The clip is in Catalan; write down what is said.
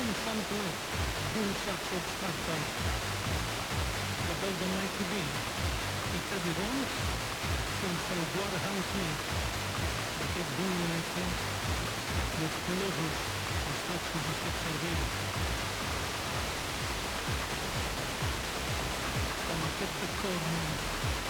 Santo dulce sott'acqua, dat ook de mij te doen. Ik heb die wond, senza il cuore anche, perché dunque, los colores, los tacos de este cervello, como aquest de corno,